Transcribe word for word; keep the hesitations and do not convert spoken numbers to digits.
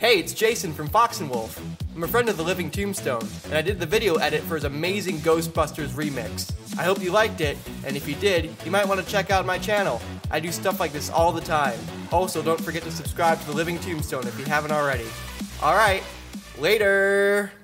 Hey, it's Jason from Fox and Wolf. I'm a friend of the Living Tombstone, and I did the video edit for his amazing Ghostbusters remix. I hope you liked it, and if you did, you might want to check out my channel. I do stuff like this all the time. Also, don't forget to subscribe to the Living Tombstone if you haven't already. Alright, later!